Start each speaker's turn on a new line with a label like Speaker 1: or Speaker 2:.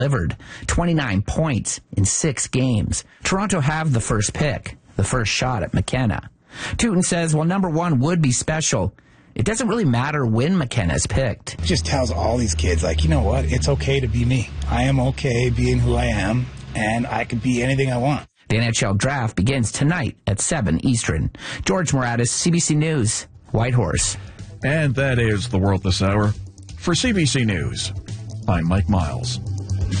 Speaker 1: delivered 29 points in 6 games. Toronto have the first pick, the first shot at McKenna. Tootin says, while number 1 would be special, it doesn't really matter when McKenna is picked.
Speaker 2: It just tells all these kids, like, you know what? It's okay to be me. I am okay being who I am, and I can be anything I want.
Speaker 1: The NHL draft begins tonight at 7 Eastern. George Moratis, CBC News, Whitehorse.
Speaker 3: And that is the World This Hour. For CBC News, I'm Mike Miles.